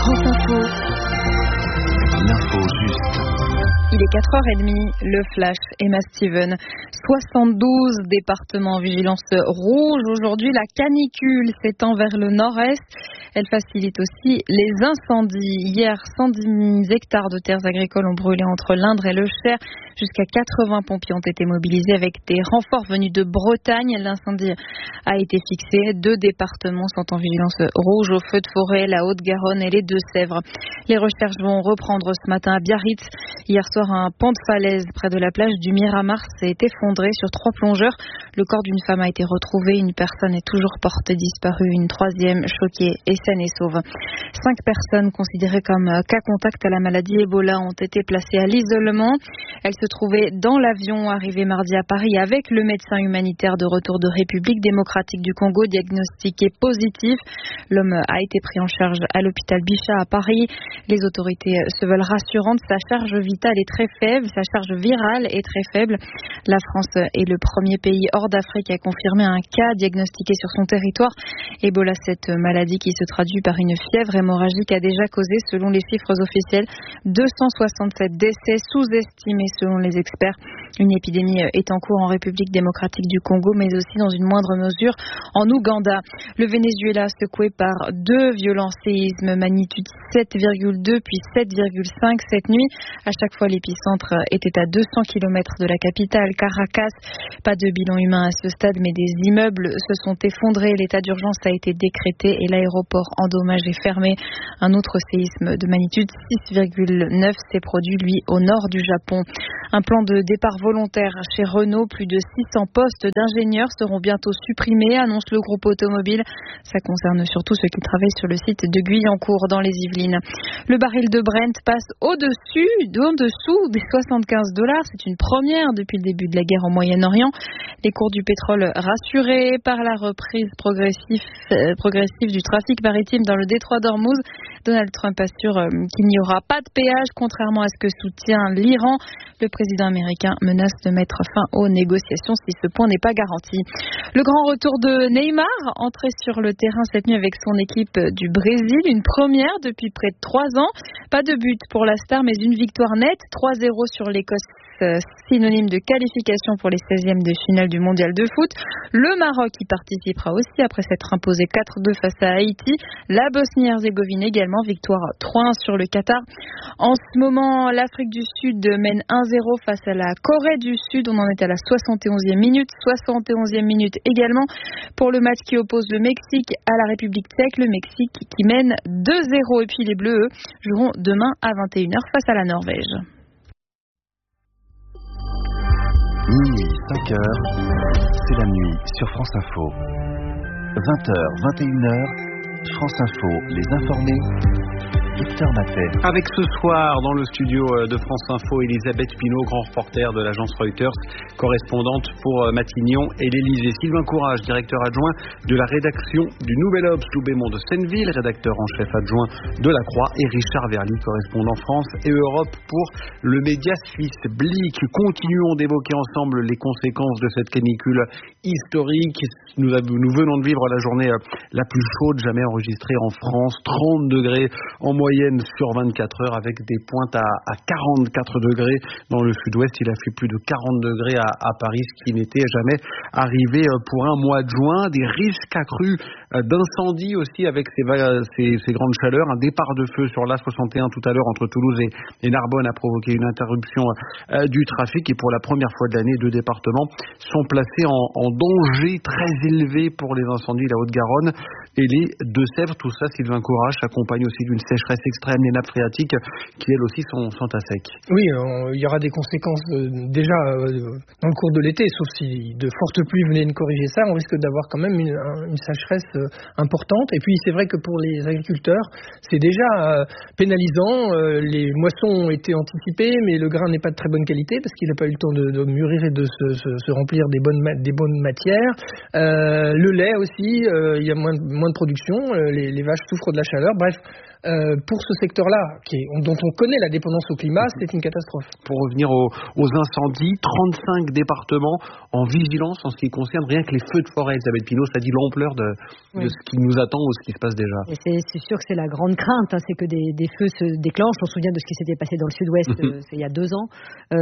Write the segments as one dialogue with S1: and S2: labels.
S1: France Info.
S2: L'info juste.
S1: Il est 4h30, le flash, Emma Steven. 72 départements en vigilance rouge. Aujourd'hui, la canicule s'étend vers le nord-est. Elle facilite aussi les incendies. Hier, 110 hectares de terres agricoles ont brûlé entre l'Indre et le Cher. Jusqu'à 80 pompiers ont été mobilisés avec des renforts venus de Bretagne. L'incendie a été fixé. 2 départements sont en vigilance rouge au feu de forêt, la Haute-Garonne et les Deux-Sèvres. Les recherches vont reprendre ce matin à Biarritz. Hier soir, un pan de falaise près de la plage du Miramar s'est effondré sur 3 plongeurs. Le corps d'une femme a été retrouvé. Une personne est toujours portée disparue. Une troisième choquée et saine et sauve. 5 personnes considérées comme cas contact à la maladie Ebola ont été placées à l'isolement. Elles se trouvaient dans l'avion arrivé mardi à Paris avec le médecin humanitaire de retour de République démocratique du Congo diagnostiqué positif. L'homme a été pris en charge à l'hôpital Bichat à Paris. Les autorités se veulent rassurantes. Sa charge vitale est très faible. Sa charge virale est très faible. La France est le premier pays hors d'Afrique à confirmer un cas diagnostiqué sur son territoire. Ebola, cette maladie qui se traduit par une fièvre hémorragique, a déjà causé, selon les chiffres officiels, 267 décès sous-estimés selon les experts. Une épidémie est en cours en République démocratique du Congo, mais aussi dans une moindre mesure en Ouganda. Le Venezuela, secoué par 2 violents séismes, magnitude 7,2 puis 7,5 cette nuit. À chaque fois, l'épicentre était à 200 km de la capitale, Caracas. Pas de bilan humain à ce stade, mais des immeubles se sont effondrés. L'état d'urgence a été décrété et l'aéroport endommagé fermé. Un autre séisme de magnitude 6,9 s'est produit, lui, au nord du Japon. Un plan de départ volontaire chez Renault. Plus de 600 postes d'ingénieurs seront bientôt supprimés, annonce le groupe automobile. Ça concerne surtout ceux qui travaillent sur le site de Guyancourt dans les Yvelines. Le baril de Brent passe au-dessous des $75. C'est une première depuis le début de la guerre au Moyen-Orient. Les cours du pétrole rassurés par la reprise progressive du trafic maritime dans le détroit d'Ormuz. Donald Trump assure qu'il n'y aura pas de péage, contrairement à ce que soutient l'Iran. Le président américain menace de mettre fin aux négociations si ce point n'est pas garanti. Le grand retour de Neymar, entré sur le terrain cette nuit avec son équipe du Brésil, une première depuis près de 3 ans. Pas de but pour la star, mais une victoire nette, 3-0 sur l'Écosse, synonyme de qualification pour les 16e de finale du mondial de foot. Le Maroc y participera aussi après s'être imposé 4-2 face à Haïti. La Bosnie-Herzégovine également, victoire 3-1 sur le Qatar. En ce moment, l'Afrique du Sud mène 1-0 face à la Corée du Sud. On en est à la 71e minute. 71e minute également pour le match qui oppose le Mexique à la République tchèque. Le Mexique qui mène 2-0. Et puis les Bleus, eux, joueront demain à 21h face à la Norvège.
S2: Minuit, 5h, c'est la nuit sur France Info. 20h, 21h, France Info, les informés. Victor Matet.
S3: Avec ce soir dans le studio de France Info, Elisabeth Pinault, grand reporter de l'agence Reuters, correspondante pour Matignon et l'Élysée. Sylvain Courage, directeur adjoint de la rédaction du Nouvel Obs, Loubémont de Senneville, rédacteur en chef adjoint de La Croix, et Richard Verly, correspondant France et Europe pour le média suisse Blick. Continuons d'évoquer ensemble les conséquences de cette canicule historique. Nous venons de vivre la journée la plus chaude jamais enregistrée en France, 30 degrés en moyenne sur 24 heures, avec des pointes à 44 degrés dans le sud-ouest. Il a fait plus de 40 degrés à Paris, ce qui n'était jamais arrivé pour un mois de juin. Des risques accrus d'incendie aussi avec ces grandes chaleurs. Un départ de feu sur l'A61 tout à l'heure entre Toulouse et Narbonne a provoqué une interruption du trafic. Et pour la première fois de l'année, 2 départements sont placés en danger très élevé pour les incendies, la Haute-Garonne et les Deux-Sèvres. Tout ça, Sylvain Courage, s'accompagne aussi d'une sécheresse extrême des nappes phréatiques qui, elles aussi, sont à sec.
S4: Oui, il y aura des conséquences déjà dans le cours de l'été, sauf si de fortes pluies venaient de corriger ça. On risque d'avoir quand même une sécheresse importante. Et puis, c'est vrai que pour les agriculteurs, c'est déjà pénalisant. Les moissons ont été anticipées, mais le grain n'est pas de très bonne qualité parce qu'il n'a pas eu le temps de mûrir et de se remplir des bonnes matières. Le lait aussi, il y a moins de production. Les vaches souffrent de la chaleur. Bref, pour ce secteur-là, dont on connaît la dépendance au climat, c'est une catastrophe.
S3: Pour revenir aux incendies, 35 départements en vigilance en ce qui concerne rien que les feux de forêt. Elisabeth Pinault, ça dit l'ampleur de ce qui nous attend ou ce qui se passe déjà.
S5: Et c'est sûr que c'est la grande crainte, c'est que des feux se déclenchent. On se souvient de ce qui s'était passé dans le sud-ouest c'est il y a 2 ans.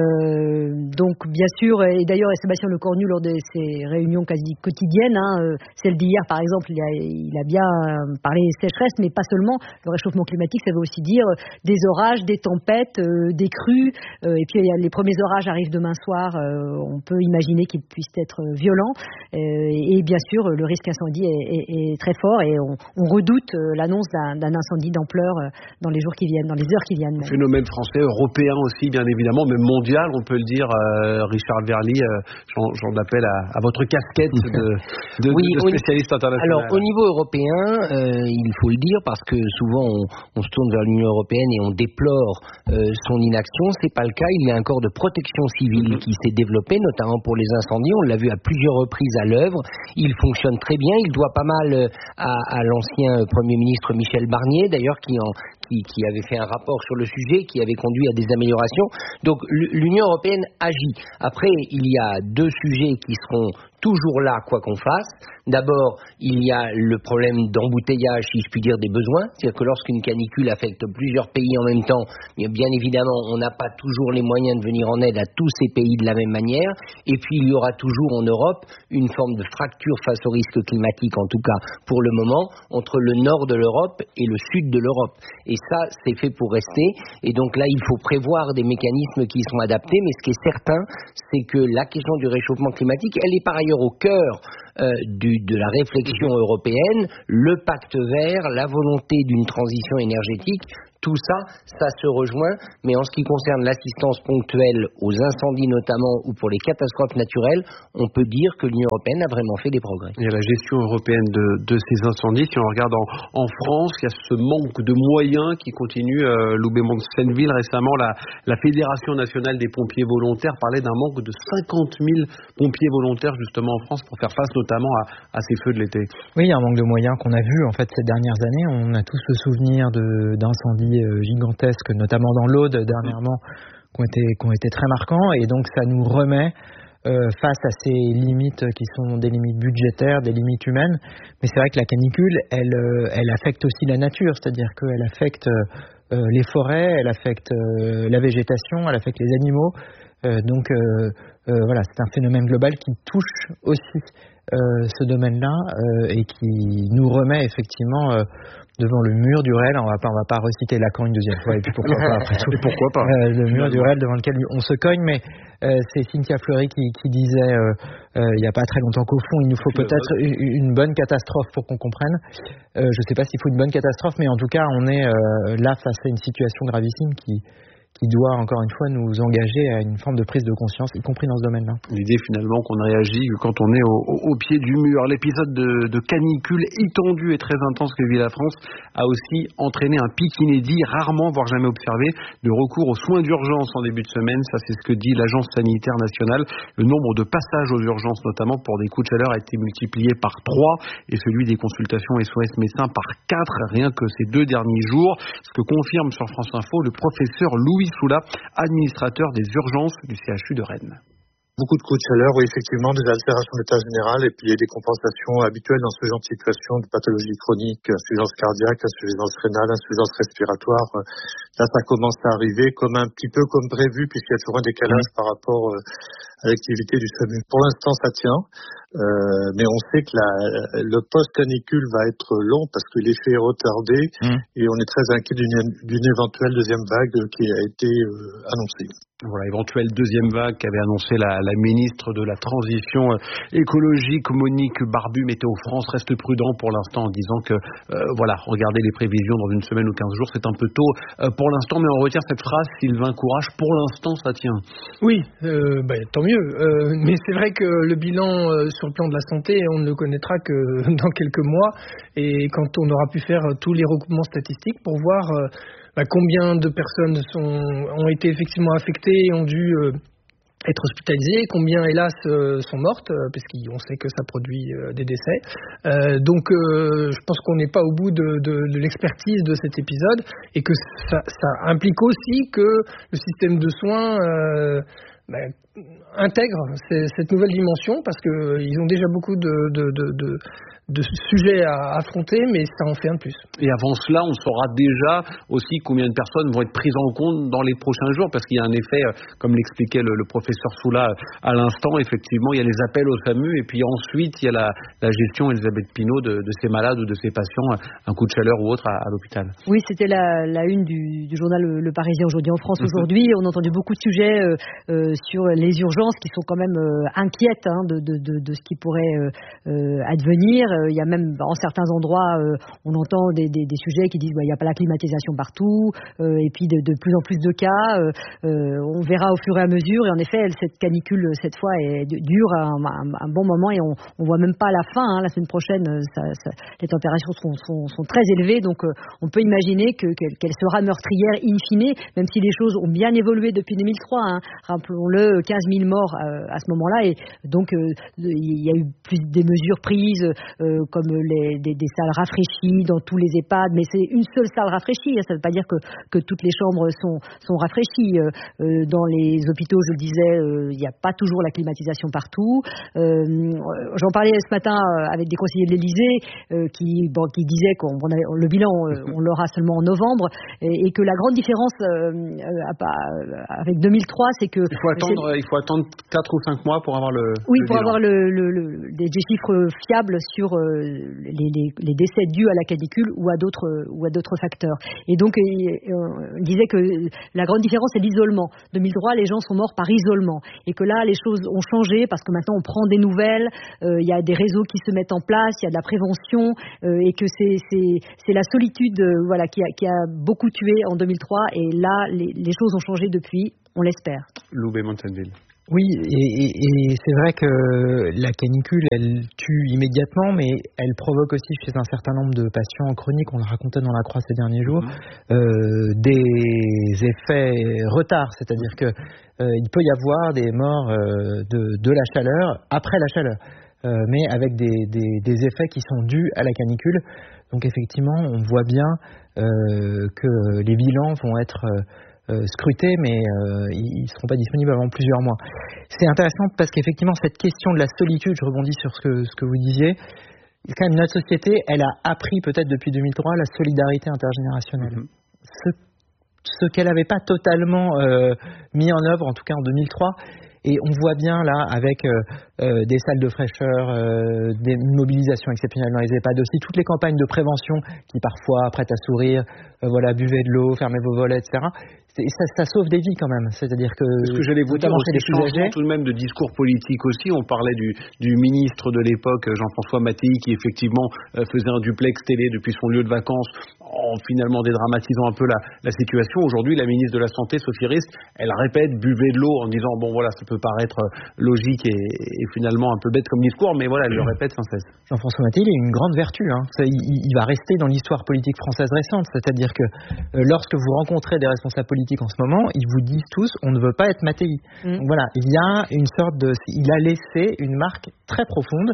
S5: Donc bien sûr, et d'ailleurs Sébastien Lecornu, lors de ses réunions quasi quotidiennes, celle d'hier par exemple, il a bien parlé sécheresse, mais pas seulement. Le réchauffement climatique, ça veut aussi dire des orages, des tempêtes, des crues, et puis les premiers orages arrivent demain soir, on peut imaginer qu'ils puissent être violents, et bien sûr le risque incendie est très fort, et on redoute l'annonce d'un incendie d'ampleur dans les jours qui viennent, dans les heures qui viennent.
S3: Phénomène français, européen aussi bien évidemment, même mondial, on peut le dire. Richard Verly, j'en appelle à votre casquette de spécialiste international.
S6: Alors au niveau européen, il faut le dire, parce que souvent on se tourne vers l'Union européenne et on déplore son inaction. C'est pas le cas. Il y a un corps de protection civile qui s'est développé, notamment pour les incendies. On l'a vu à plusieurs reprises à l'œuvre. Il fonctionne très bien. Il doit pas mal à l'ancien Premier ministre Michel Barnier, d'ailleurs, qui avait fait un rapport sur le sujet, qui avait conduit à des améliorations. Donc l'Union européenne agit. Après, il y a 2 sujets qui seront toujours là, quoi qu'on fasse. D'abord, il y a le problème d'embouteillage, si je puis dire, des besoins. C'est-à-dire que lorsqu'une canicule affecte plusieurs pays en même temps, bien évidemment, on n'a pas toujours les moyens de venir en aide à tous ces pays de la même manière. Et puis, il y aura toujours en Europe une forme de fracture face au risque climatique, en tout cas pour le moment, entre le nord de l'Europe et le sud de l'Europe. Et ça, c'est fait pour rester. Et donc là, il faut prévoir des mécanismes qui sont adaptés. Mais ce qui est certain, c'est que la question du réchauffement climatique, elle est par ailleurs au cœur de la réflexion européenne, le pacte vert, la volonté d'une transition énergétique. Tout ça se rejoint, mais en ce qui concerne l'assistance ponctuelle aux incendies notamment, ou pour les catastrophes naturelles, on peut dire que l'Union européenne a vraiment fait des progrès.
S3: Il y a la gestion européenne de ces incendies. Si on regarde en France, il y a ce manque de moyens qui continue. Loubet Mont-Senneville, récemment, la Fédération nationale des pompiers volontaires parlait d'un manque de 50 000 pompiers volontaires justement en France pour faire face notamment à ces feux de l'été.
S7: Oui, il y a un manque de moyens qu'on a vu en fait ces dernières années. On a tous le souvenir d'incendies gigantesques, notamment dans l'Aude dernièrement, qui ont été très marquants, et donc ça nous remet face à ces limites qui sont des limites budgétaires, des limites humaines. Mais c'est vrai que la canicule, elle affecte aussi la nature, c'est-à-dire qu'elle affecte les forêts, elle affecte la végétation, elle affecte les animaux. Donc voilà, c'est un phénomène global qui touche aussi ce domaine-là et qui nous remet effectivement devant le mur du réel. On va pas reciter Lacan une deuxième fois, et puis pourquoi pas après tout.
S3: Et pourquoi pas
S7: le mur du réel devant lequel on se cogne, mais c'est Cynthia Fleury qui disait il n'y a pas très longtemps qu'au fond il nous faut peut-être une bonne catastrophe pour qu'on comprenne. Je ne sais pas s'il faut une bonne catastrophe, mais en tout cas on est là face à une situation gravissime qui doit encore une fois nous engager à une forme de prise de conscience, y compris dans ce domaine-là.
S3: L'idée finalement qu'on réagit quand on est au pied du mur. L'épisode de canicule étendue et très intense que vit la France a aussi entraîné un pic inédit, rarement voire jamais observé, de recours aux soins d'urgence en début de semaine. Ça, c'est ce que dit l'Agence sanitaire nationale. Le nombre de passages aux urgences, notamment pour des coups de chaleur, a été multiplié par 3 et celui des consultations SOS médecins par 4, rien que ces 2 derniers jours. Ce que confirme sur France Info le professeur Louis Soula, administrateur des urgences du CHU de Rennes.
S8: Beaucoup de coups de chaleur, oui, effectivement, des altérations d'état général et puis il y a des compensations habituelles dans ce genre de situation, de pathologie chronique, insuffisance cardiaque, insuffisance rénale, insuffisance respiratoire. Là, ça commence à arriver un petit peu comme prévu, puisqu'il y a toujours un décalage par rapport à l'activité du SAMU. Pour l'instant, ça tient, mais on sait que le post-canicule va être long parce que l'effet est retardé et on est très inquiet d'une éventuelle deuxième vague qui a été annoncée.
S3: Voilà, éventuelle deuxième vague qu'avait annoncé la ministre de la Transition écologique, Monique Barbu. Météo France reste prudent pour l'instant en disant que, regardez les prévisions dans une semaine ou 15 jours, c'est un peu tôt pour l'instant, mais on retient cette phrase, Sylvain Courage, pour l'instant ça tient.
S4: Oui, tant mieux, mais c'est vrai que le bilan sur le plan de la santé, on ne le connaîtra que dans quelques mois, et quand on aura pu faire tous les recoupements statistiques pour voir combien de personnes ont été effectivement affectées et ont dû être hospitalisées, combien hélas sont mortes, puisqu'on sait que ça produit des décès. Donc je pense qu'on n'est pas au bout de l'expertise de cet épisode et que ça implique aussi que le système de soins intègre cette nouvelle dimension, parce qu'ils ont déjà beaucoup de sujets à affronter, mais ça en fait un de plus.
S3: Et avant cela, on saura déjà aussi combien de personnes vont être prises en compte dans les prochains jours, parce qu'il y a un effet, comme l'expliquait le professeur Soula à l'instant, effectivement, il y a les appels au SAMU, et puis ensuite, il y a la gestion, Elisabeth Pinault, de ces malades ou de ces patients, un coup de chaleur ou autre à l'hôpital.
S5: Oui, c'était la une du journal Le Parisien aujourd'hui en France. Aujourd'hui, on a entendu beaucoup de sujets sur les urgences qui sont quand même inquiètes de ce qui pourrait advenir. Il y a même en certains endroits, on entend des sujets qui disent il n'y a pas la climatisation partout, et puis de plus en plus de cas. On verra au fur et à mesure. Et en effet, cette canicule cette fois dure un bon moment et on voit même pas la fin. La semaine prochaine, les températures sont très élevées, donc on peut imaginer qu'elle sera meurtrière in fine, même si les choses ont bien évolué depuis 2003. Rappelons-le, 15 000 morts à ce moment-là, et donc il y a eu des mesures prises, comme des salles rafraîchies dans tous les EHPAD, mais c'est une seule salle rafraîchie, ça ne veut pas dire que toutes les chambres sont rafraîchies. Dans les hôpitaux, je le disais, il n'y a pas toujours la climatisation partout. J'en parlais ce matin avec des conseillers de l'Élysée qui disaient que le bilan on l'aura seulement en novembre, et que la grande différence avec 2003, c'est que
S3: il faut attendre 4 ou 5 mois pour avoir
S5: avoir des chiffres fiables sur les décès dus à la canicule ou à d'autres facteurs. Et donc on disait que la grande différence, c'est l'isolement. 2003, les gens sont morts par isolement, et que là les choses ont changé parce que maintenant on prend des nouvelles, il y a des réseaux qui se mettent en place, il y a de la prévention, et que c'est la solitude qui a beaucoup tué en 2003, et là les choses ont changé depuis, on l'espère.
S3: Loubet Montagneville.
S7: Oui, et c'est vrai que la canicule, elle tue immédiatement, mais elle provoque aussi chez un certain nombre de patients chroniques, on le racontait dans La Croix ces derniers jours, des effets retard, c'est-à-dire que il peut y avoir des morts de la chaleur après la chaleur, mais avec des effets qui sont dus à la canicule. Donc effectivement, on voit bien que les bilans vont être scrutés, mais ils ne seront pas disponibles avant plusieurs mois. C'est intéressant parce qu'effectivement, cette question de la solitude, je rebondis sur ce que vous disiez, c'est quand même notre société, elle a appris peut-être depuis 2003 la solidarité intergénérationnelle. Ce qu'elle n'avait pas totalement mis en œuvre, en tout cas en 2003. Et on voit bien là, avec des salles de fraîcheur, des mobilisations exceptionnelles dans les EHPAD, aussi toutes les campagnes de prévention qui parfois prêtent à sourire, buvez de l'eau, fermez vos volets, etc. Ça sauve des vies quand même. C'est-à-dire que
S3: ce que j'allais vous dire, c'est des changements tout de même de discours politique aussi. On parlait du ministre de l'époque, Jean-François Mattei, qui effectivement faisait un duplex télé depuis son lieu de vacances, en finalement dédramatisant un peu la situation. Aujourd'hui, la ministre de la Santé, Sophie Rist, elle répète buvez de l'eau en disant ça peut paraître logique et finalement un peu bête comme discours, mais elle le répète sans cesse.
S7: Jean-François Mattei, il a une grande vertu. Il va rester dans l'histoire politique française récente. C'est-à-dire que lorsque vous rencontrez des responsables politiques en ce moment, ils vous disent tous on ne veut pas être Mattei. Donc il y a une sorte il a laissé une marque très profonde,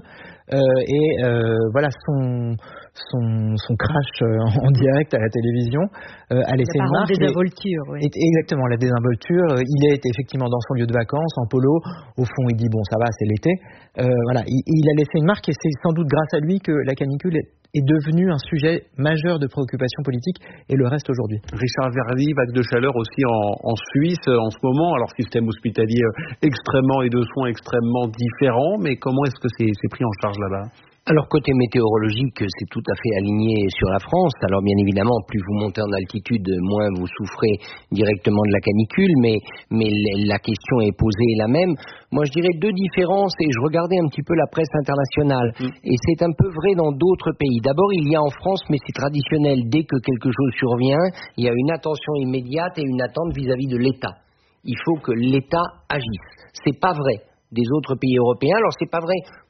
S7: son crash en direct à la télévision a laissé une marque.
S5: La désinvolture. Oui.
S7: Exactement, la désinvolture. Il est effectivement dans son lieu de vacances, en polo. Au fond, il dit ça va, c'est l'été. Il a laissé une marque, et c'est sans doute grâce à lui que la canicule est devenue un sujet majeur de préoccupation politique, et le reste aujourd'hui.
S3: Richard Verly, vague de chaleur aussi en Suisse en ce moment. Alors, système hospitalier extrêmement et de soins extrêmement différents, mais comment est-ce que c'est pris en charge là-bas ?
S6: Alors, côté météorologique, c'est tout à fait aligné sur la France. Alors, bien évidemment, plus vous montez en altitude, moins vous souffrez directement de la canicule, mais la question est posée la même. Moi, je dirais deux différences, et je regardais un petit peu la presse internationale, et c'est un peu vrai dans d'autres pays. D'abord, il y a en France, mais c'est traditionnel, dès que quelque chose survient, il y a une attention immédiate et une attente vis-à-vis de l'État. Il faut que l'État agisse. C'est pas vrai des autres pays européens. Alors, c'est pas vrai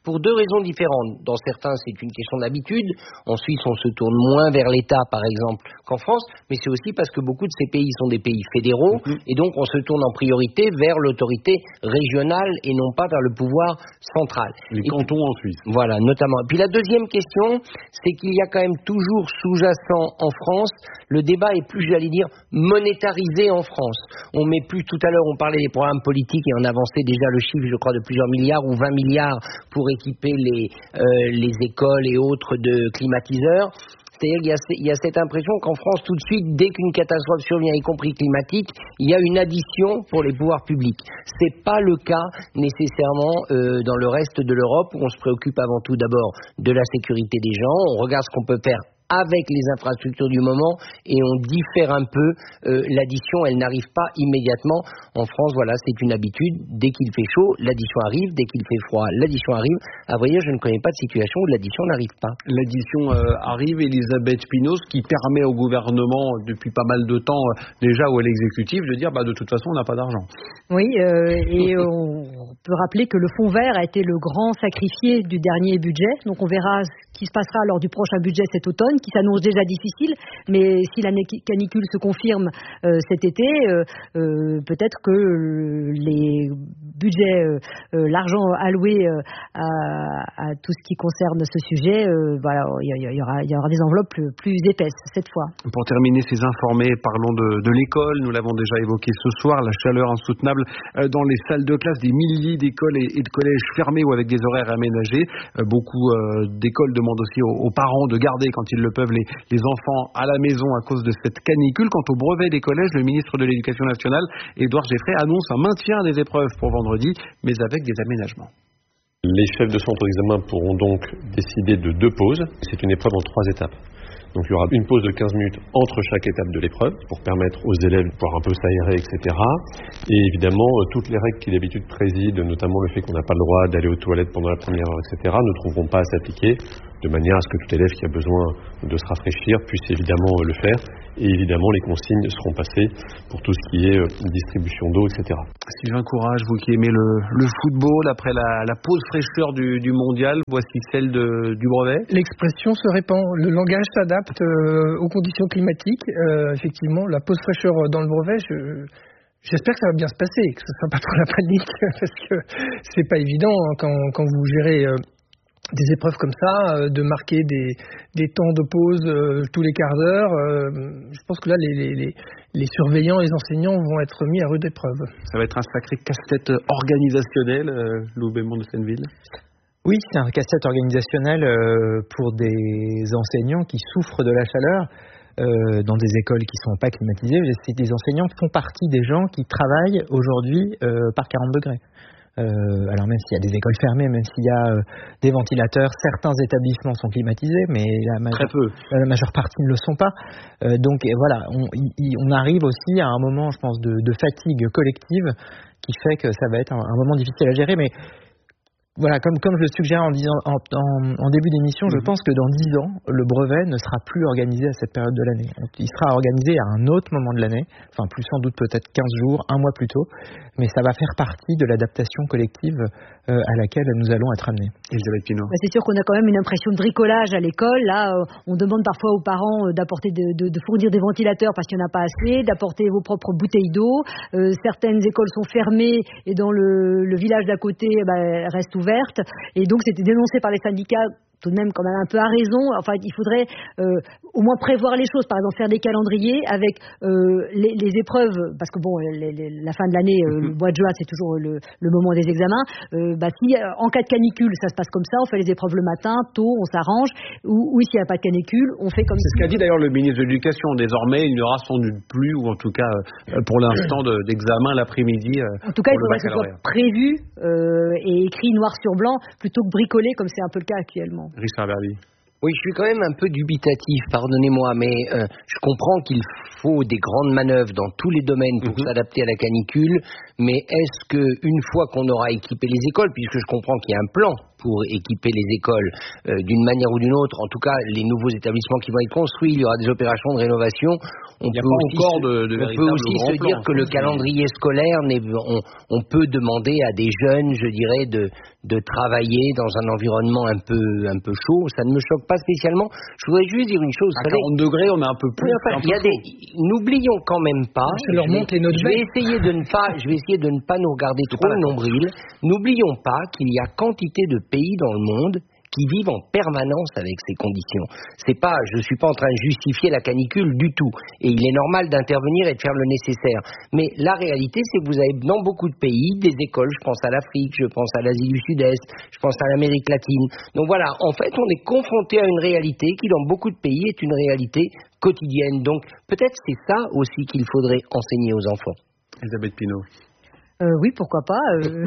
S6: pour deux raisons différentes. Dans certains, c'est une question d'habitude. En Suisse, on se tourne moins vers l'État, par exemple, qu'en France, mais c'est aussi parce que beaucoup de ces pays sont des pays fédéraux, et donc on se tourne en priorité vers l'autorité régionale et non pas vers le pouvoir central.
S3: Les cantons en Suisse.
S6: Voilà, notamment. Et puis la deuxième question, c'est qu'il y a quand même toujours sous-jacent en France, le débat est plus, j'allais dire, monétarisé en France. On met plus, tout à l'heure, on parlait des programmes politiques et on avançait déjà le chiffre, je crois, de plusieurs milliards ou 20 milliards pour équiper les écoles et autres de climatiseurs. C'est-à-dire qu'il y a cette impression qu'en France, tout de suite, dès qu'une catastrophe survient, y compris climatique, il y a une addition pour les pouvoirs publics. C'est pas le cas nécessairement dans le reste de l'Europe, où on se préoccupe avant tout d'abord de la sécurité des gens, on regarde ce qu'on peut faire avec les infrastructures du moment et on diffère un peu l'addition, elle n'arrive pas immédiatement. En France, voilà, c'est une habitude, dès qu'il fait chaud, l'addition arrive, dès qu'il fait froid, l'addition arrive. À vrai dire, je ne connais pas de situation où l'addition n'arrive pas.
S3: L'addition arrive, Elisabeth Pinault, ce qui permet au gouvernement, depuis pas mal de temps déjà, ou à l'exécutif, de dire de toute façon, on n'a pas d'argent.
S5: Oui, et on peut rappeler que le fonds vert a été le grand sacrifié du dernier budget, donc on verra ce qui se passera lors du prochain budget cet automne, qui s'annonce déjà difficile, mais si la canicule se confirme cet été, peut-être que les budgets, l'argent alloué à tout ce qui concerne ce sujet, il y aura des enveloppes plus épaisses cette fois.
S3: Pour terminer ces informés, parlons de l'école. Nous l'avons déjà évoqué ce soir, la chaleur insoutenable dans les salles de classe, des milliers d'écoles et de collèges fermés ou avec des horaires aménagés. Beaucoup d'écoles demandent aussi aux parents de garder, quand ils le peuvent, les enfants à la maison à cause de cette canicule. Quant au brevet des collèges, le ministre de l'Éducation nationale, Édouard Geoffray, annonce un maintien des épreuves pour vendredi, mais avec des aménagements.
S9: Les chefs de centre d'examen pourront donc décider de 2 pauses. C'est une épreuve en 3 étapes. Donc il y aura une pause de 15 minutes entre chaque étape de l'épreuve pour permettre aux élèves de pouvoir un peu s'aérer, etc. Et évidemment, toutes les règles qui d'habitude président, notamment le fait qu'on n'a pas le droit d'aller aux toilettes pendant la première heure, etc., ne trouveront pas à s'appliquer, de manière à ce que tout élève qui a besoin de se rafraîchir puisse évidemment le faire. Et évidemment, les consignes seront passées pour tout ce qui est distribution d'eau, etc.
S3: Sylvain Courage, vous qui aimez le football, après la pause fraîcheur du mondial, voici celle du brevet.
S4: L'expression se répand, le langage s'adapte aux conditions climatiques. Effectivement, la pause fraîcheur dans le brevet, j'espère que ça va bien se passer, que ce ne sera pas trop la panique, parce que c'est pas évident quand vous gérez des épreuves comme ça, de marquer des temps de pause tous les quarts d'heure. Je pense que là, les surveillants, les enseignants vont être mis à rude épreuve.
S3: Ça va être un sacré casse-tête organisationnel, Lou Bémond de Senneville.
S7: Oui, c'est un casse-tête organisationnel pour des enseignants qui souffrent de la chaleur dans des écoles qui ne sont pas climatisées. Des enseignants font partie des gens qui travaillent aujourd'hui par 40 degrés. Alors même s'il y a des écoles fermées, même s'il y a des ventilateurs, certains établissements sont climatisés, mais la majeure partie ne le sont pas. Donc voilà, on arrive aussi à un moment, je pense, de fatigue collective qui fait que ça va être un moment difficile à gérer. Mais voilà, comme je le suggérais en début d'émission, je pense que dans 10 ans, le brevet ne sera plus organisé à cette période de l'année. Il sera organisé à un autre moment de l'année, enfin plus sans doute peut-être 15 jours, un mois plus tôt, mais ça va faire partie de l'adaptation collective à laquelle nous allons être amenés.
S3: Elisabeth Pinault.
S5: C'est sûr qu'on a quand même une impression de bricolage à l'école. Là, on demande parfois aux parents d'apporter de fournir des ventilateurs parce qu'il n'y en a pas assez, d'apporter vos propres bouteilles d'eau. Certaines écoles sont fermées et dans le village d'à côté restent ouvertes. Et donc c'était dénoncé par les syndicats tout de même quand même un peu à raison. Enfin, il faudrait au moins prévoir les choses, par exemple faire des calendriers avec les épreuves, parce que bon, la fin de l'année, le mois de juin, c'est toujours le moment des examens. Si en cas de canicule, ça se passe comme ça, on fait les épreuves le matin, tôt, on s'arrange, ou s'il n'y a pas de canicule, on fait comme ça.
S3: C'est ce qu'a dit d'ailleurs le ministre de l'Éducation. Désormais, il n'y aura sans doute plus, ou en tout cas pour l'instant, d'examen l'après-midi.
S5: En tout cas, il faudrait que ce soit prévu et écrit noir sur blanc, plutôt que bricolé comme c'est un peu le cas actuellement.
S3: Richard Berly.
S6: Oui, je suis quand même un peu dubitatif, pardonnez-moi, mais je comprends qu'il faut des grandes manœuvres dans tous les domaines pour s'adapter à la canicule, mais est-ce qu'une fois qu'on aura équipé les écoles, puisque je comprends qu'il y a un plan pour équiper les écoles d'une manière ou d'une autre. En tout cas, les nouveaux établissements qui vont être construits, il y aura des opérations de rénovation. On peut aussi se dire que le calendrier scolaire, on peut demander à des jeunes, je dirais, de travailler dans un environnement un peu chaud. Ça ne me choque pas spécialement. Je voudrais juste dire une chose.
S3: À 40 degrés, on est un peu plus.
S6: N'oublions quand même pas.
S4: Je vais
S6: essayer de ne pas nous regarder trop au nombril. N'oublions pas qu'il y a quantité de pays dans le monde qui vivent en permanence avec ces conditions. Je suis pas en train de justifier la canicule du tout. Et il est normal d'intervenir et de faire le nécessaire. Mais la réalité, c'est que vous avez dans beaucoup de pays des écoles, je pense à l'Afrique, je pense à l'Asie du Sud-Est, je pense à l'Amérique latine. Donc voilà, en fait, on est confronté à une réalité qui, dans beaucoup de pays, est une réalité quotidienne. Donc peut-être c'est ça aussi qu'il faudrait enseigner aux enfants.
S3: Elisabeth Pinault.
S5: Oui, pourquoi pas.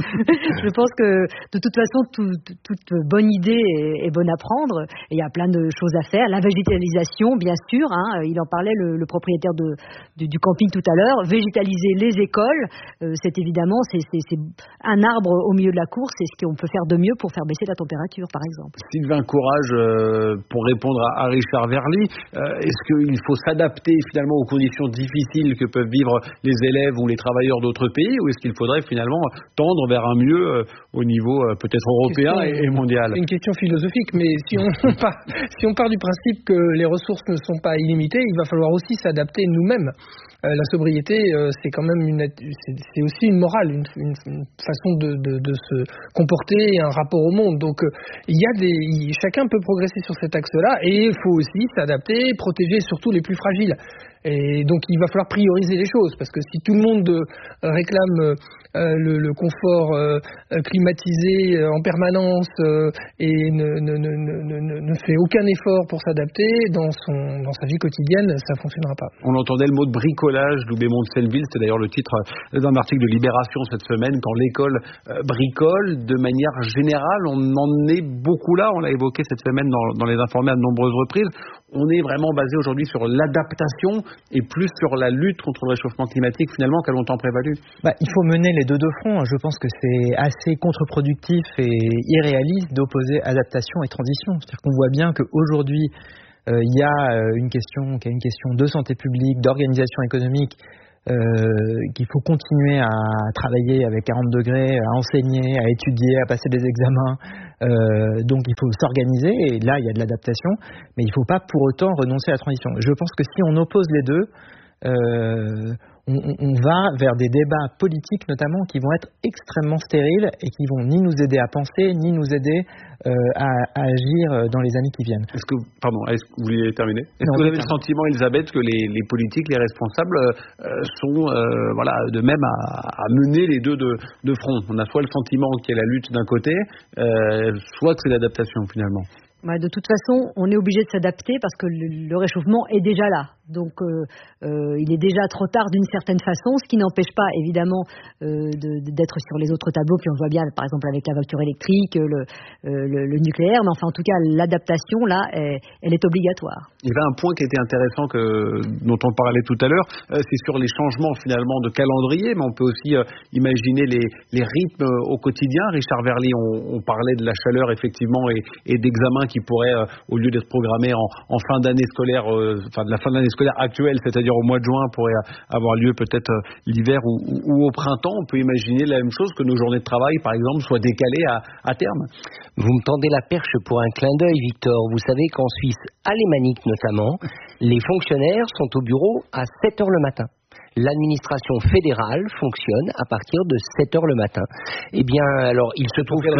S5: Je pense que de toute façon, toute bonne idée est bonne à prendre. Et il y a plein de choses à faire. La végétalisation, bien sûr. Il en parlait le propriétaire du camping tout à l'heure. Végétaliser les écoles, c'est évidemment c'est un arbre au milieu de la cour. C'est ce qu'on peut faire de mieux pour faire baisser la température, par exemple.
S3: Sylvain Courage, pour répondre à Richard Verly, est-ce qu'il faut s'adapter finalement aux conditions difficiles que peuvent vivre les élèves ou les travailleurs d'autres pays, ou est-ce qu'il faudrait finalement tendre vers un mieux au niveau peut-être européen et mondial?
S4: C'est une question philosophique, mais si on part du principe que les ressources ne sont pas illimitées, il va falloir aussi s'adapter nous-mêmes. La sobriété, c'est quand même c'est aussi une morale, une façon de se comporter, un rapport au monde. Donc chacun peut progresser sur cet axe-là, et il faut aussi s'adapter, protéger surtout les plus fragiles. Et donc il va falloir prioriser les choses, parce que si tout le monde réclame le confort climatisé en permanence et ne fait aucun effort pour s'adapter dans sa vie quotidienne, ça ne fonctionnera pas.
S3: On entendait le mot de bricolage d'Oubé-Montselville, c'est d'ailleurs le titre d'un article de Libération cette semaine, quand l'école bricole. De manière générale, on en est beaucoup là, on l'a évoqué cette semaine dans les informés à de nombreuses reprises. On est vraiment basé aujourd'hui sur l'adaptation et plus sur la lutte contre le réchauffement climatique finalement qu'a longtemps prévalu.
S7: Il faut mener les deux de front. Je pense que c'est assez contre-productif et irréaliste d'opposer adaptation et transition. C'est-à-dire qu'on voit bien qu'aujourd'hui, il y a une question de santé publique, d'organisation économique, qu'il faut continuer à travailler avec 40 degrés, à enseigner, à étudier, à passer des examens. Donc il faut s'organiser, et là il y a de l'adaptation, mais il ne faut pas pour autant renoncer à la transition. Je pense que si on oppose les deux, on va vers des débats politiques notamment qui vont être extrêmement stériles et qui vont ni nous aider à penser, ni nous aider à agir dans les années qui viennent.
S3: Est-ce que vous vouliez terminer? Est-ce que vous avez le sentiment, Elisabeth, que les politiques, les responsables sont de même à mener les deux de front? On a soit le sentiment qu'il y a la lutte d'un côté, soit que c'est l'adaptation finalement.
S5: De toute façon, on est obligé de s'adapter parce que le réchauffement est déjà là. Donc, il est déjà trop tard d'une certaine façon, ce qui n'empêche pas, évidemment, d'être sur les autres tableaux. Puis on le voit bien, par exemple, avec la voiture électrique, le nucléaire. Mais enfin, en tout cas, l'adaptation, là, elle est obligatoire.
S3: Il y avait un point qui était intéressant dont on parlait tout à l'heure, c'est sur les changements, finalement, de calendrier. Mais on peut aussi imaginer les rythmes au quotidien. Richard Verly, on parlait de la chaleur, effectivement, et d'examens qui pourraient, au lieu d'être programmés en fin d'année scolaire, de la fin de l'année scolaire actuelle, c'est-à-dire au mois de juin, pourrait avoir lieu peut-être l'hiver ou au printemps. On peut imaginer la même chose, que nos journées de travail, par exemple, soient décalées à terme.
S6: Vous me tendez la perche pour un clin d'œil, Victor. Vous savez qu'en Suisse alémanique notamment, les fonctionnaires sont au bureau à 7h le matin. L'administration fédérale fonctionne à partir de 7h le matin. Eh bien, alors, il se trouve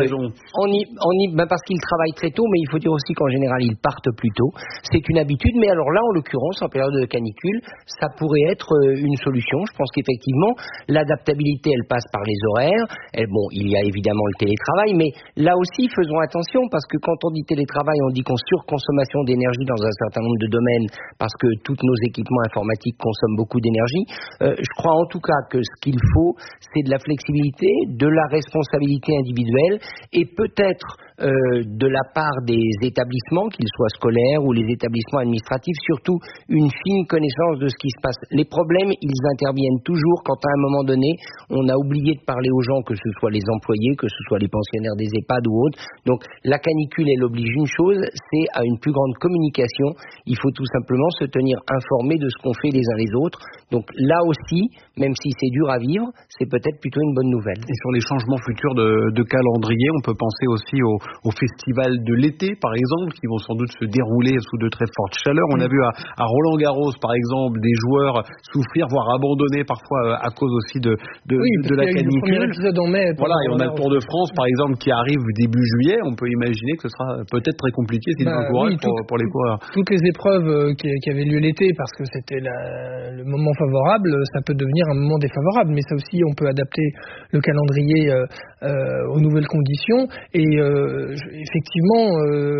S6: parce qu'ils travaillent très tôt, mais il faut dire aussi qu'en général, ils partent plus tôt. C'est une habitude, mais alors là, en l'occurrence, en période de canicule, ça pourrait être une solution. Je pense qu'effectivement, l'adaptabilité, elle passe par les horaires. Il y a évidemment le télétravail, mais là aussi, faisons attention, parce que quand on dit télétravail, on dit qu'on surconsommation d'énergie dans un certain nombre de domaines, parce que tous nos équipements informatiques consomment beaucoup d'énergie. Je crois en tout cas que ce qu'il faut, c'est de la flexibilité, de la responsabilité individuelle et peut-être de la part des établissements, qu'ils soient scolaires ou les établissements administratifs, surtout une fine connaissance de ce qui se passe. Les problèmes, ils interviennent toujours quand à un moment donné, on a oublié de parler aux gens, que ce soit les employés, que ce soit les pensionnaires des EHPAD ou autres. Donc la canicule, elle oblige une chose, c'est à une plus grande communication. Il faut tout simplement se tenir informé de ce qu'on fait les uns les autres. Donc là aussi, même si c'est dur à vivre, c'est peut-être plutôt une bonne nouvelle.
S3: Et sur les changements futurs de calendrier, on peut penser aussi au festival de l'été, par exemple, qui vont sans doute se dérouler sous de très fortes chaleurs. On a vu à Roland-Garros, par exemple, des joueurs souffrir, voire abandonner parfois à cause aussi de la canicule.
S4: En mai,
S3: voilà, et on a le Tour de France, par exemple, qui arrive début juillet. On peut imaginer que ce sera peut-être très compliqué pour les coureurs.
S4: Toutes les épreuves qui avaient lieu l'été, parce que c'était le moment favorable, ça peut devenir un moment défavorable. Mais ça aussi, on peut adapter le calendrier aux nouvelles conditions. Et effectivement,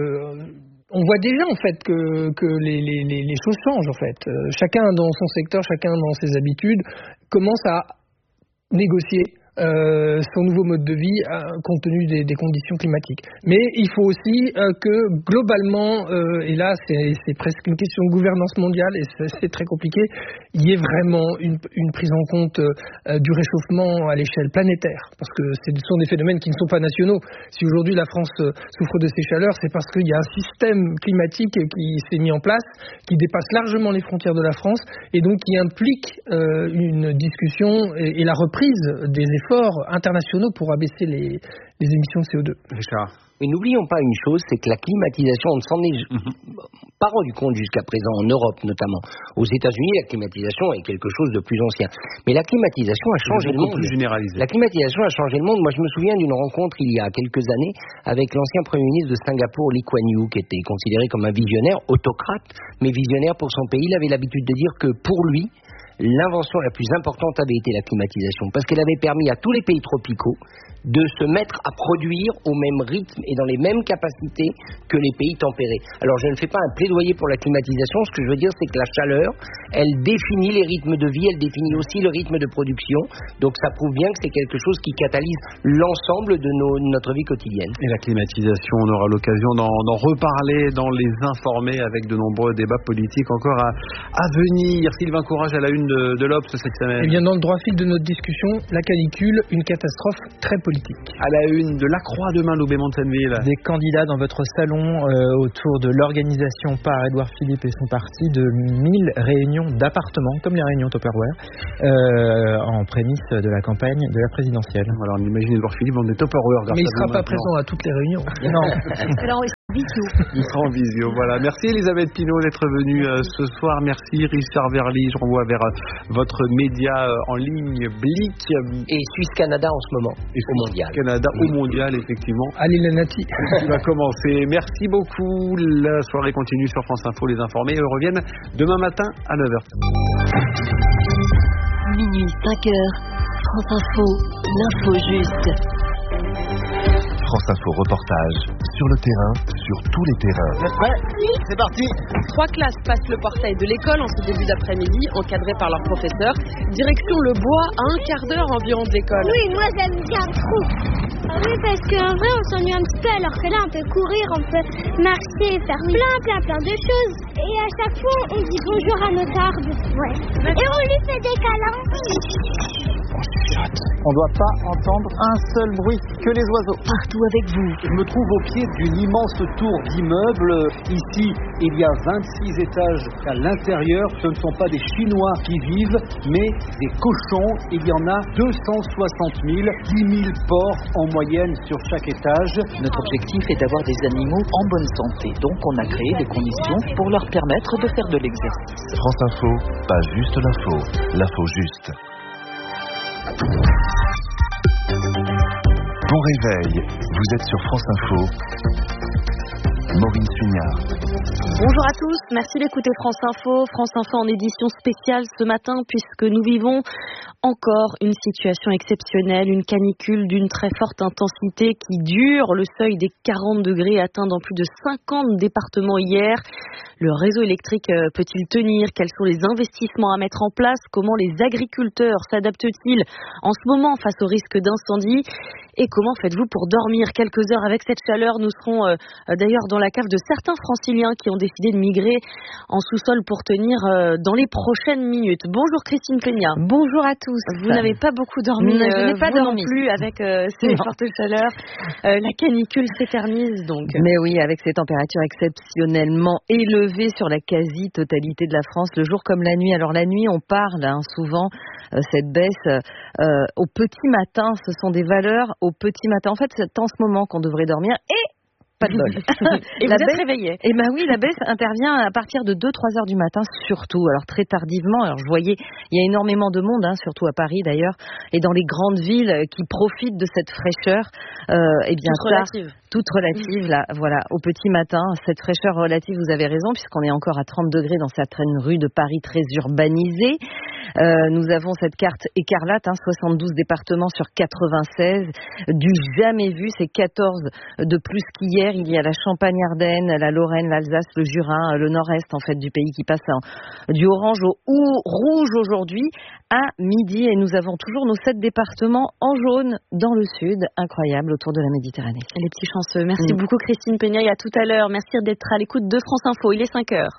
S4: on voit déjà en fait que les choses changent en fait. Chacun dans son secteur, chacun dans ses habitudes, commence à négocier son nouveau mode de vie compte tenu des conditions climatiques. Mais il faut aussi que globalement, et là c'est presque une question de gouvernance mondiale et c'est très compliqué, il y ait vraiment une prise en compte du réchauffement à l'échelle planétaire, parce que ce sont des phénomènes qui ne sont pas nationaux. Si aujourd'hui la France souffre de ces chaleurs, c'est parce qu'il y a un système climatique qui s'est mis en place, qui dépasse largement les frontières de la France et donc qui implique une discussion et la reprise des efforts internationaux pour abaisser les émissions de CO2.
S3: Richard.
S6: Mais n'oublions pas une chose, c'est que la climatisation, on ne s'en est pas rendu compte jusqu'à présent, en Europe notamment. Aux États-Unis, la climatisation est quelque chose de plus ancien. Mais la climatisation a changé le monde.
S3: Plus généralisé.
S6: La climatisation a changé le monde. Moi, je me souviens d'une rencontre il y a quelques années avec l'ancien Premier ministre de Singapour, Lee Kuan Yew, qui était considéré comme un visionnaire, autocrate, mais visionnaire pour son pays. Il avait l'habitude de dire que pour lui, l'invention la plus importante avait été la climatisation, parce qu'elle avait permis à tous les pays tropicaux de se mettre à produire au même rythme et dans les mêmes capacités que les pays tempérés. Alors je ne fais pas un plaidoyer pour la climatisation, ce que je veux dire c'est que la chaleur, elle définit les rythmes de vie, elle définit aussi le rythme de production, donc ça prouve bien que c'est quelque chose qui catalyse l'ensemble de notre vie quotidienne.
S3: Et la climatisation, on aura l'occasion d'en reparler dans les informés avec de nombreux débats politiques encore à venir. Sylvain Courage à la une de l'Obs cette semaine.
S4: Et bien dans le droit fil de notre discussion, la canicule, une catastrophe très politique.
S3: À la une de La Croix demain, Loubet Montanville.
S7: Des candidats dans votre salon autour de l'organisation par Édouard Philippe et son parti de 1000 réunions d'appartements, comme les réunions Tupperware, en prémisse de la campagne de la présidentielle.
S3: Alors on imagine Édouard Philippe dans des Tupperware.
S4: Mais il ne sera pas présent à toutes les réunions.
S7: Non.
S5: Alors,
S3: il sera en visio, voilà. Merci Elisabeth Pinault d'être venue ce soir. Merci Richard Verly. Je renvoie vers votre média en ligne Blick.
S6: Et Suisse Canada en ce moment, au mondial.
S3: Canada au mondial, effectivement.
S4: Allez la Nati.
S3: Qui va commencer. Merci beaucoup. La soirée continue sur France Info. Les informés reviennent demain matin à 9h.
S10: Minuit 5h. France Info. L'info juste.
S2: France Info reportage sur le terrain, sur tous les terrains.
S11: Vous êtes prêts ? Oui. C'est parti.
S12: 3 classes passent le portail de l'école en ce début d'après-midi, encadrées par leurs professeurs. Direction le bois, à 1/4 d'heure environ de l'école.
S13: Oui, moi j'aime bien trop. Oui, parce qu'en vrai on s'ennuie un petit peu, alors que là on peut courir, on peut marcher, faire plein de choses. Et à chaque fois on dit bonjour à notre arbre. Ouais. Et on lui fait des câlins.
S11: On ne doit pas entendre un seul bruit, que les oiseaux.
S10: Partout avec vous.
S11: Je me trouve au pied d'une immense tour d'immeubles. Ici, il y a 26 étages à l'intérieur. Ce ne sont pas des Chinois qui vivent, mais des cochons. Il y en a 260 000, 10 000 porcs en moyenne sur chaque étage.
S14: Notre objectif est d'avoir des animaux en bonne santé. Donc on a créé des conditions pour leur permettre de faire de l'exercice.
S2: France Info, pas juste l'info, l'info juste. Bon réveil, vous êtes sur France Info. Maureen Sugnard.
S12: Bonjour à tous.
S15: tous, merci d'écouter France Info. France Info en édition spéciale ce matin puisque nous vivons encore une situation exceptionnelle, une canicule d'une très forte intensité qui dure. Le seuil des 40 degrés atteint dans plus de 50 départements hier. Le réseau électrique peut-il tenir? Quels sont les investissements à mettre en place? Comment les agriculteurs s'adaptent-ils en ce moment face au risque d'incendie? Et comment faites-vous pour dormir quelques heures avec cette chaleur? Nous serons d'ailleurs dans la cave de certains franciliens qui ont décidé de migrer en sous-sol pour tenir dans les prochaines minutes. Bonjour Christine Peña.
S1: Bonjour à tous.
S15: Vous n'avez pas beaucoup dormi.
S1: Je n'ai pas dormi
S15: non plus avec ces fortes chaleurs. La canicule s'éternise donc.
S16: Mais oui, avec ces températures exceptionnellement élevées sur la quasi-totalité de la France, le jour comme la nuit. Alors la nuit, on parle souvent cette baisse au petit matin. Ce sont des valeurs au petit matin. En fait, c'est en ce moment qu'on devrait dormir et pas de bol.
S15: Et vous êtes réveillé.
S16: Eh ben oui, la baisse intervient à partir de 2-3 heures du matin, surtout. Alors très tardivement. Alors je voyais, il y a énormément de monde, surtout à Paris d'ailleurs, et dans les grandes villes qui profitent de cette fraîcheur. Eh bien, toute relative, là, voilà, au petit matin. Cette fraîcheur relative, vous avez raison, puisqu'on est encore à 30 degrés dans certaines rues de Paris très urbanisées. Nous avons cette carte écarlate, 72 départements sur 96, du jamais vu, c'est 14 de plus qu'hier. Il y a la Champagne-Ardenne, la Lorraine, l'Alsace, le Jura, le nord-est en fait du pays qui passe du orange au rouge aujourd'hui à midi. Et nous avons toujours nos 7 départements en jaune dans le sud, incroyable, autour de la Méditerranée.
S15: Les petits chanceux. Merci beaucoup Christine Peña et à tout à l'heure. Merci d'être à l'écoute de France Info. Il est 5 heures.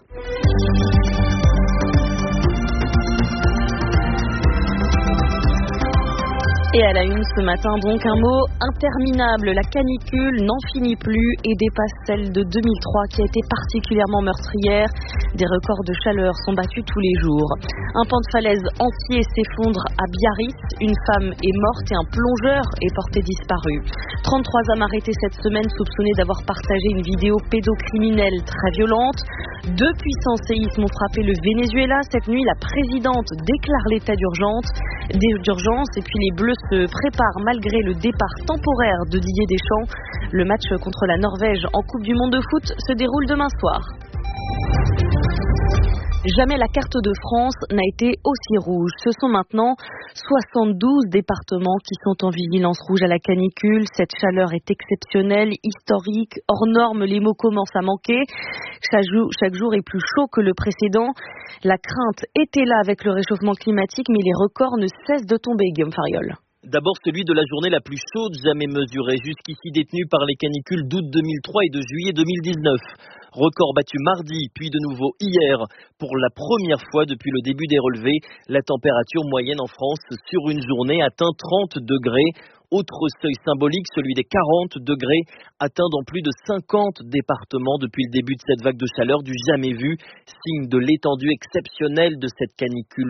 S15: Et à la une ce matin, donc un mot interminable. La canicule n'en finit plus et dépasse celle de 2003 qui a été particulièrement meurtrière. Des records de chaleur sont battus tous les jours. Un pan de falaise entier s'effondre à Biarritz. Une femme est morte et un plongeur est porté disparu. 33 hommes arrêtés cette semaine soupçonnés d'avoir partagé une vidéo pédocriminelle très violente. 2 puissants séismes ont frappé le Venezuela. Cette nuit, la présidente déclare l'état d'urgence. Et puis les Bleus se préparent malgré le départ temporaire de Didier Deschamps. Le match contre la Norvège en Coupe du Monde de foot se déroule demain soir. Jamais la carte de France n'a été aussi rouge. Ce sont maintenant 72 départements qui sont en vigilance rouge à la canicule. Cette chaleur est exceptionnelle, historique, hors norme. Les mots commencent à manquer. Chaque jour est plus chaud que le précédent. La crainte était là avec le réchauffement climatique, mais les records ne cessent de tomber, Guillaume Fariol.
S17: D'abord celui de la journée la plus chaude jamais mesurée, jusqu'ici détenue par les canicules d'août 2003 et de juillet 2019. Record battu mardi, puis de nouveau hier. Pour la première fois depuis le début des relevés, la température moyenne en France sur une journée atteint 30 degrés. Autre seuil symbolique, celui des 40 degrés, atteint dans plus de 50 départements depuis le début de cette vague de chaleur du jamais vu. Signe de l'étendue exceptionnelle de cette canicule.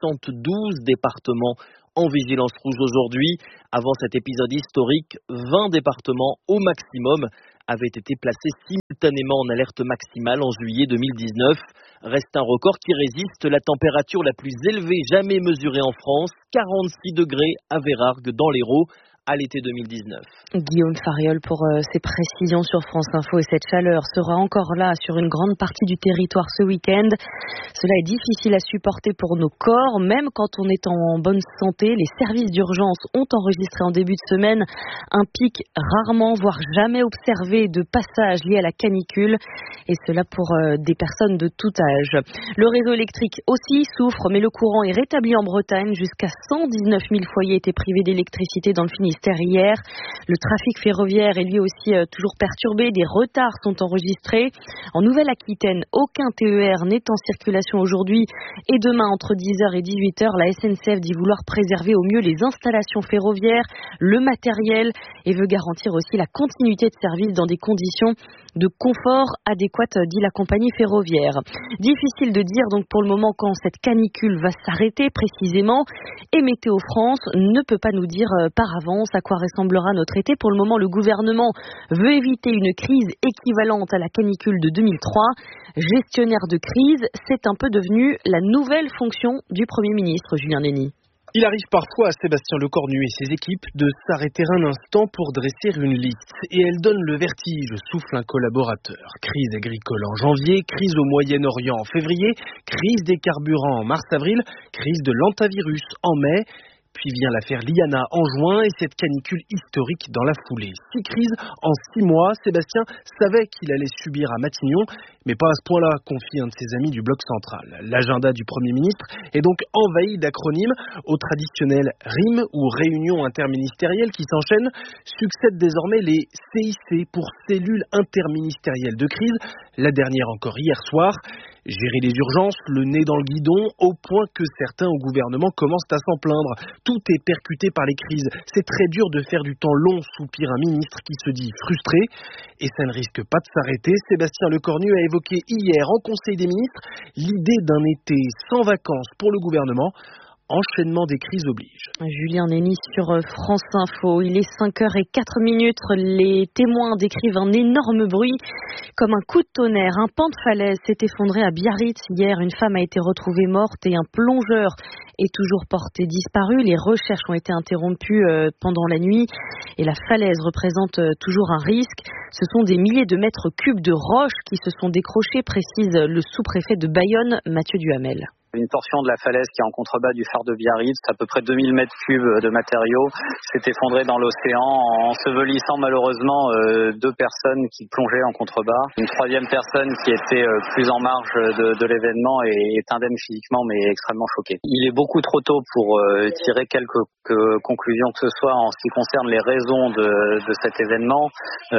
S17: 72 départements en vigilance rouge aujourd'hui. Avant cet épisode historique, 20 départements au maximum avaient été placés simultanément en alerte maximale en juillet 2019. Reste un record qui résiste, la température la plus élevée jamais mesurée en France, 46 degrés à Vérargues dans l'Hérault à l'été 2019.
S15: Guillaume Fariol pour ces précisions sur France Info. Et cette chaleur sera encore là sur une grande partie du territoire ce week-end. Cela est difficile à supporter pour nos corps, même quand on est en bonne santé. Les services d'urgence ont enregistré en début de semaine un pic rarement, voire jamais observé de passage lié à la canicule. Et cela pour des personnes de tout âge. Le réseau électrique aussi souffre, mais le courant est rétabli en Bretagne. Jusqu'à 119 000 foyers étaient privés d'électricité dans le Finistère hier. Le trafic ferroviaire est lui aussi toujours perturbé. Des retards sont enregistrés. En Nouvelle-Aquitaine, aucun TER n'est en circulation aujourd'hui et demain entre 10h et 18h. La SNCF dit vouloir préserver au mieux les installations ferroviaires, le matériel et veut garantir aussi la continuité de service dans des conditions de confort adéquate, dit la compagnie ferroviaire. Difficile de dire donc pour le moment quand cette canicule va s'arrêter précisément et Météo France ne peut pas nous dire par avance à quoi ressemblera notre été. Pour le moment, le gouvernement veut éviter une crise équivalente à la canicule de 2003. Gestionnaire de crise, c'est un peu devenu la nouvelle fonction du Premier ministre, Julien Denis.
S18: Il arrive parfois à Sébastien Lecornu et ses équipes de s'arrêter un instant pour dresser une liste. Et elle donne le vertige, souffle un collaborateur. Crise agricole en janvier, crise au Moyen-Orient en février, crise des carburants en mars-avril, crise de l'hantavirus en mai. Puis vient l'affaire Liana en juin et cette canicule historique dans la foulée. 6 crises en 6 mois. Sébastien savait qu'il allait subir à Matignon, mais pas à ce point-là, confie un de ses amis du bloc central. L'agenda du Premier ministre est donc envahi d'acronymes. Aux traditionnelles RIM ou réunions interministérielles qui s'enchaînent, succèdent désormais les CIC pour cellules interministérielles de crise. La dernière encore hier soir. Gérer les urgences, le nez dans le guidon, au point que certains au gouvernement commencent à s'en plaindre. Tout est percuté par les crises. C'est très dur de faire du temps long, soupire un ministre qui se dit frustré. Et ça ne risque pas de s'arrêter. Sébastien Lecornu a évoqué hier en Conseil des ministres l'idée d'un été sans vacances pour le gouvernement. Enchaînement des crises oblige.
S15: Julien Nény sur France Info. Il est 5h04. Les témoins décrivent un énorme bruit comme un coup de tonnerre. Un pan de falaise s'est effondré à Biarritz hier. Une femme a été retrouvée morte et un plongeur est toujours porté disparu. Les recherches ont été interrompues pendant la nuit et la falaise représente toujours un risque. Ce sont des milliers de mètres cubes de roches qui se sont décrochés, précise le sous-préfet de Bayonne, Mathieu Duhamel.
S19: Une portion de la falaise qui est en contrebas du phare de Biarritz, à peu près 2000 mètres cubes de matériaux, s'est effondrée dans l'océan, ensevelissant malheureusement 2 personnes qui plongeaient en contrebas. Une 3e personne qui était plus en marge de l'événement et est indemne physiquement mais extrêmement choquée. Il est beaucoup trop tôt pour tirer quelques conclusions que ce soit en ce qui concerne les raisons de cet événement.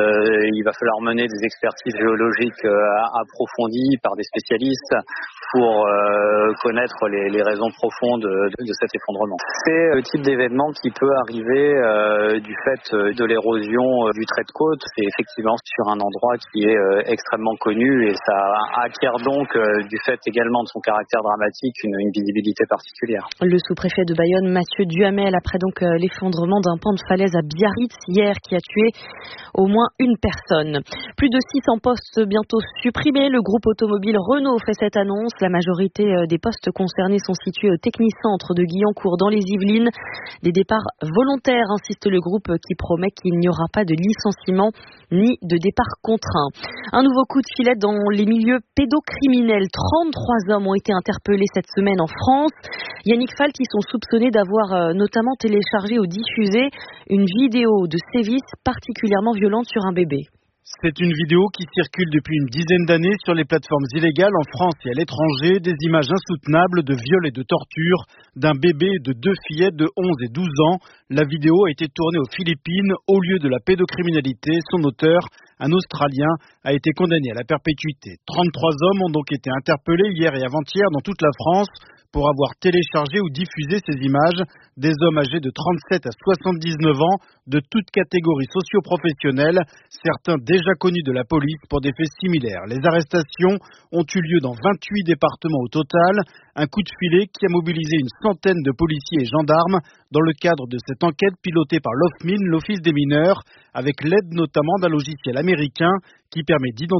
S19: Il va falloir mener des expertises géologiques approfondies par des spécialistes pour connaître les raisons profondes de cet effondrement. C'est le type d'événement qui peut arriver du fait de l'érosion du trait de côte. C'est effectivement sur un endroit qui est extrêmement connu et ça acquiert donc du fait également de son caractère dramatique une visibilité particulière.
S15: Le sous-préfet de Bayonne, Mathieu Duhamel, après donc l'effondrement d'un pan de falaise à Biarritz hier qui a tué au moins une personne. Plus de 600 postes bientôt supprimés. Le groupe automobile Renault fait cette annonce. La majorité des postes concernés sont situés au Technicentre de Guyancourt dans les Yvelines. Des départs volontaires, insiste le groupe qui promet qu'il n'y aura pas de licenciement ni de départ contraint. Un nouveau coup de filet dans les milieux pédocriminels. 33 hommes ont été interpellés cette semaine en France. Yannick Fall, qui sont soupçonnés d'avoir notamment téléchargé ou diffusé une vidéo de sévices particulièrement violente sur un bébé.
S20: C'est une vidéo qui circule depuis une dizaine d'années sur les plateformes illégales en France et à l'étranger. Des images insoutenables de viol et de torture d'un bébé et de 2 fillettes de 11 et 12 ans. La vidéo a été tournée aux Philippines au lieu de la pédocriminalité. Son auteur, un Australien, a été condamné à la perpétuité. 33 hommes ont donc été interpellés hier et avant-hier dans toute la France pour avoir téléchargé ou diffusé ces images. Des hommes âgés de 37 à 79 ans, de toutes catégories socio-professionnelles, certains déjà connus de la police pour des faits similaires. Les arrestations ont eu lieu dans 28 départements au total. Un coup de filet qui a mobilisé une centaine de policiers et gendarmes dans le cadre de cette enquête pilotée par l'OFMIN, l'Office des mineurs, avec l'aide notamment d'un logiciel américain qui permet d'identifier